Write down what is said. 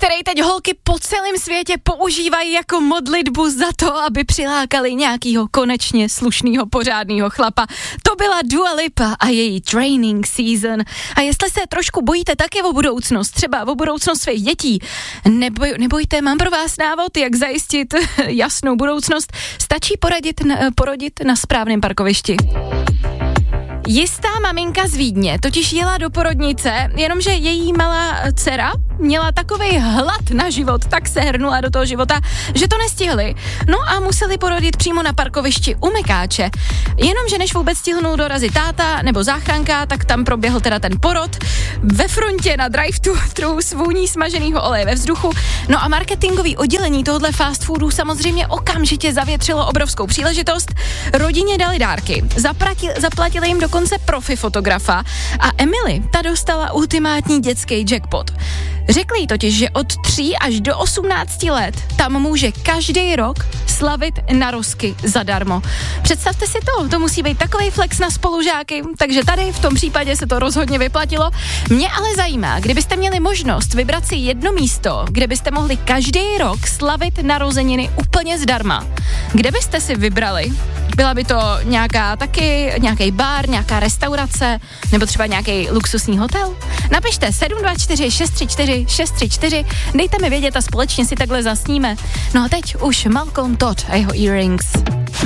který teď holky po celém světě používají jako modlitbu za to, aby přilákali nějakýho konečně slušnýho, pořádného chlapa. To byla Dua Lipa a její Training Season. A jestli se trošku bojíte taky o budoucnost, třeba o budoucnost svých dětí, nebojte, mám pro vás návod, jak zajistit jasnou budoucnost. Stačí porodit na správném parkovišti. Jistá maminka z Vídně totiž jela do porodnice, jenomže její malá dcera měla takovej hlad na život, tak se hrnula do toho života, že to nestihli. No a museli porodit přímo na parkovišti u Mekáče. Jenomže než vůbec stihnul dorazit táta nebo záchranka, tak tam proběhl teda ten porod ve frontě na drive-thru s vůní smaženého oleje ve vzduchu. No a marketingový oddělení tohohle fast foodu samozřejmě okamžitě zavětřilo obrovskou příležitost. Rodině dali dárky, zaplatili jim dokonce profi fotografa a Emily, ta dostala ultimátní dětský jackpot. Řekli jí totiž, že od 3 až do 18 let tam může každý rok slavit narozky zadarmo. Představte si to musí být takovej flex na spolužáky, takže tady v tom případě se to rozhodně vyplatilo. Mě ale zajímá, kdybyste měli možnost vybrat si jedno místo, kde byste mohli každý rok slavit narozeniny úplně zdarma. Kde byste si vybrali? Byla by to nějaký bar, nějaká restaurace, nebo třeba nějaký luxusní hotel? Napište 724 634 634, dejte mi vědět a společně si takhle zasníme. No a teď už Malcolm Todd a jeho Earrings.